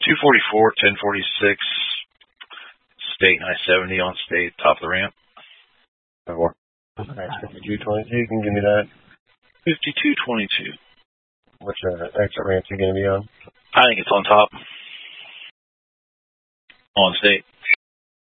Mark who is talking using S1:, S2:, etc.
S1: 244, 1046. State 970 on State, top of the ramp.
S2: 5222, you can give me that.
S1: 5222.
S2: Which exit ramp you going to be on?
S1: I think it's on top. On State.